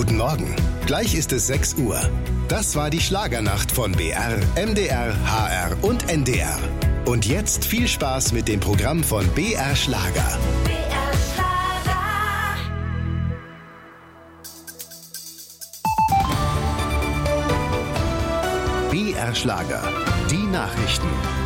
Guten Morgen. Gleich ist es 6 Uhr. Das war die Schlagernacht von BR, MDR, HR und NDR. Und jetzt viel Spaß mit dem Programm von BR Schlager. BR Schlager. BR Schlager. Die Nachrichten.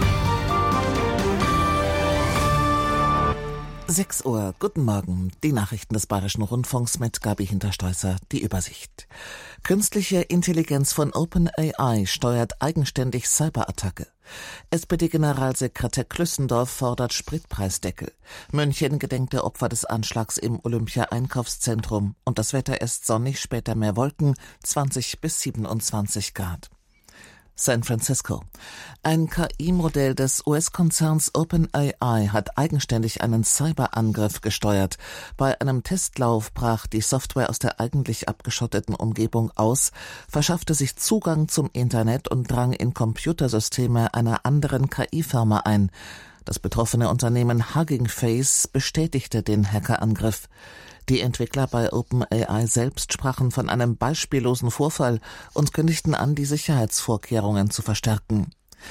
6 Uhr, guten Morgen. Die Nachrichten des Bayerischen Rundfunks mit Gabi Hinterstoißer. Die Übersicht. Künstliche Intelligenz von OpenAI steuert eigenständig Cyberattacke. SPD-Generalsekretär Klüssendorf fordert Spritpreisdeckel. München gedenkt der Opfer des Anschlags im Olympia-Einkaufszentrum. Und das Wetter ist sonnig, später mehr Wolken, 20 bis 27 Grad. San Francisco. Ein KI-Modell des US-Konzerns OpenAI hat eigenständig einen Cyberangriff gesteuert. Bei einem Testlauf brach die Software aus der eigentlich abgeschotteten Umgebung aus, verschaffte sich Zugang zum Internet und drang in Computersysteme einer anderen KI-Firma ein. Das betroffene Unternehmen Hugging Face bestätigte den Hackerangriff. Die Entwickler bei OpenAI selbst sprachen von einem beispiellosen Vorfall und kündigten an, die Sicherheitsvorkehrungen zu verstärken.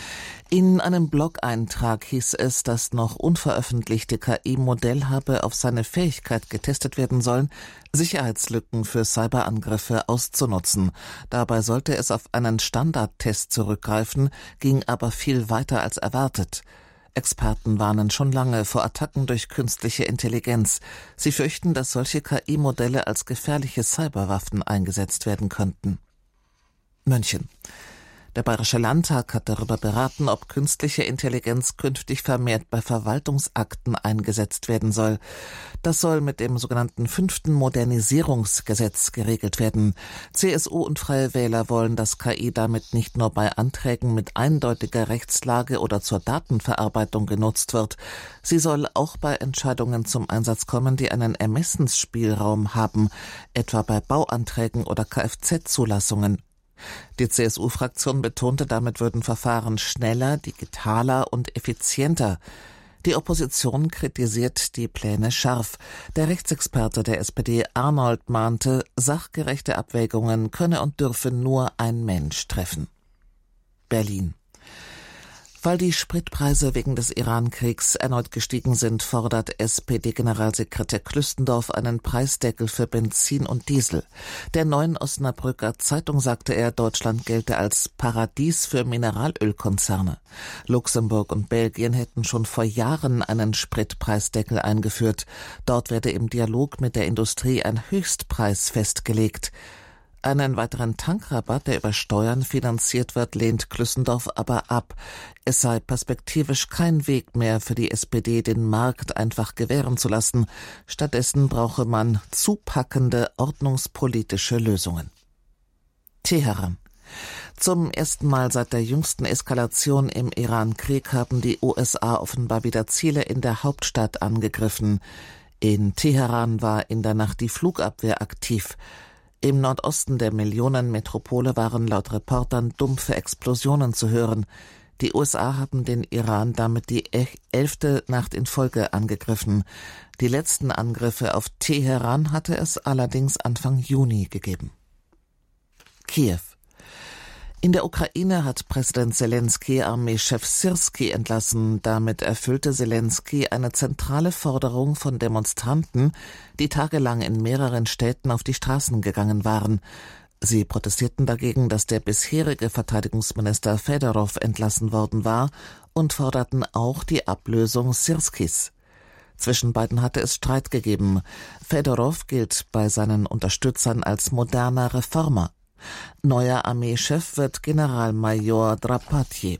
In einem Blog-Eintrag hieß es, dass noch unveröffentlichte KI-Modell habe auf seine Fähigkeit getestet werden sollen, Sicherheitslücken für Cyberangriffe auszunutzen. Dabei sollte es auf einen Standardtest zurückgreifen, ging aber viel weiter als erwartet. Experten warnen schon lange vor Attacken durch künstliche Intelligenz. Sie fürchten, dass solche KI-Modelle als gefährliche Cyberwaffen eingesetzt werden könnten. München. Der Bayerische Landtag hat darüber beraten, ob künstliche Intelligenz künftig vermehrt bei Verwaltungsakten eingesetzt werden soll. Das soll mit dem sogenannten 5. Modernisierungsgesetz geregelt werden. CSU und Freie Wähler wollen, dass KI damit nicht nur bei Anträgen mit eindeutiger Rechtslage oder zur Datenverarbeitung genutzt wird. Sie soll auch bei Entscheidungen zum Einsatz kommen, die einen Ermessensspielraum haben, etwa bei Bauanträgen oder Kfz-Zulassungen. Die CSU-Fraktion betonte, damit würden Verfahren schneller, digitaler und effizienter. Die Opposition kritisiert die Pläne scharf. Der Rechtsexperte der SPD Arnold mahnte, sachgerechte Abwägungen könne und dürfe nur ein Mensch treffen. Berlin. Weil die Spritpreise wegen des Iran-Kriegs erneut gestiegen sind, fordert SPD-Generalsekretär Klüssendorf einen Preisdeckel für Benzin und Diesel. Der Neuen Osnabrücker Zeitung sagte er, Deutschland gelte als Paradies für Mineralölkonzerne. Luxemburg und Belgien hätten schon vor Jahren einen Spritpreisdeckel eingeführt. Dort werde im Dialog mit der Industrie ein Höchstpreis festgelegt. Einen weiteren Tankrabatt, der über Steuern finanziert wird, lehnt Klüssendorf aber ab. Es sei perspektivisch kein Weg mehr für die SPD, den Markt einfach gewähren zu lassen. Stattdessen brauche man zupackende ordnungspolitische Lösungen. Teheran. Zum ersten Mal seit der jüngsten Eskalation im Iran-Krieg haben die USA offenbar wieder Ziele in der Hauptstadt angegriffen. In Teheran war in der Nacht die Flugabwehr aktiv. Im Nordosten der Millionenmetropole waren laut Reportern dumpfe Explosionen zu hören. Die USA haben den Iran damit die 11. Nacht in Folge angegriffen. Die letzten Angriffe auf Teheran hatte es allerdings Anfang Juni gegeben. Kiew. In der Ukraine hat Präsident Selenskyj Armeechef Syrskij entlassen. Damit erfüllte Selenskyj eine zentrale Forderung von Demonstranten, die tagelang in mehreren Städten auf die Straßen gegangen waren. Sie protestierten dagegen, dass der bisherige Verteidigungsminister Fedorov entlassen worden war und forderten auch die Ablösung Syrskijs. Zwischen beiden hatte es Streit gegeben. Fedorov gilt bei seinen Unterstützern als moderner Reformer. Neuer Armeechef wird Generalmajor Drapatje.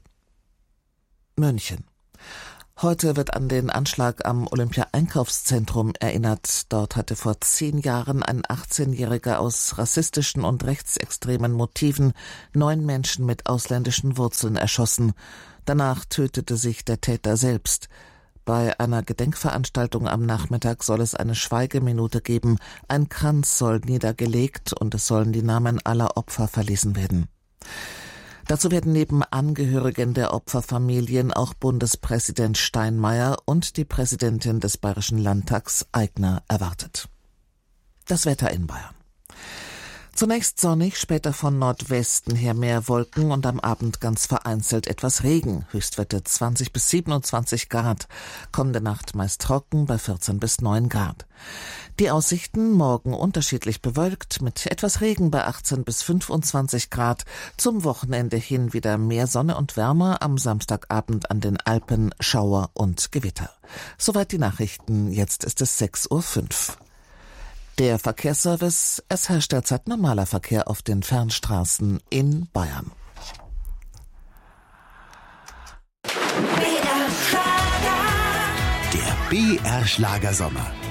München. Heute wird an den Anschlag am Olympia-Einkaufszentrum erinnert. Dort hatte vor 10 Jahren ein 18-Jähriger aus rassistischen und rechtsextremen Motiven 9 Menschen mit ausländischen Wurzeln erschossen. Danach tötete sich der Täter selbst. Bei einer Gedenkveranstaltung am Nachmittag soll es eine Schweigeminute geben. Ein Kranz soll niedergelegt und es sollen die Namen aller Opfer verlesen werden. Dazu werden neben Angehörigen der Opferfamilien auch Bundespräsident Steinmeier und die Präsidentin des Bayerischen Landtags Aigner erwartet. Das Wetter in Bayern. Zunächst sonnig, später von Nordwesten her mehr Wolken und am Abend ganz vereinzelt etwas Regen. Höchstwerte 20 bis 27 Grad. Kommende Nacht meist trocken bei 14 bis 9 Grad. Die Aussichten: morgen unterschiedlich bewölkt mit etwas Regen bei 18 bis 25 Grad. Zum Wochenende hin wieder mehr Sonne und wärmer. Am Samstagabend an den Alpen Schauer und Gewitter. Soweit die Nachrichten. Jetzt ist es 6:05 Uhr. Der Verkehrsservice: es herrscht derzeit normaler Verkehr auf den Fernstraßen in Bayern. Der BR Schlagersommer.